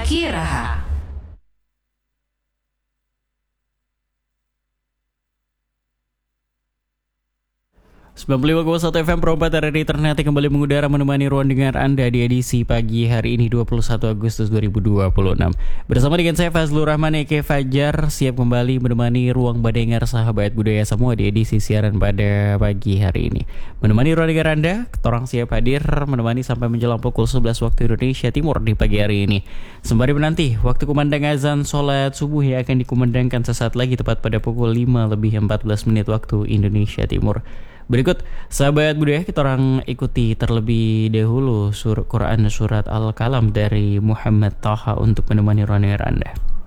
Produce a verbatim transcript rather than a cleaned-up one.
Zaki Raha. sembilan puluh lima koma satu F M Perompat R R I Ternate kembali mengudara menemani ruang dengar Anda di edisi pagi hari ini dua puluh satu Agustus dua ribu dua puluh enam. Bersama dengan saya Fazlur Rahman Eke Fajar, siap kembali menemani ruang mendengar sahabat budaya semua di edisi siaran pada pagi hari ini. Menemani ruang dengar Anda, ketorang siap hadir menemani sampai menjelang pukul sebelas waktu Indonesia Timur di pagi hari ini. Sembari menanti waktu kumandang azan sholat subuh yang akan dikumandangkan sesaat lagi tepat pada pukul lima lebih empat belas menit waktu Indonesia Timur. Berikut sahabat budaya kita orang ikuti terlebih dahulu sur Quran surat Al-Qalam dari Muhammad Taha untuk menemani ruang dengar Anda.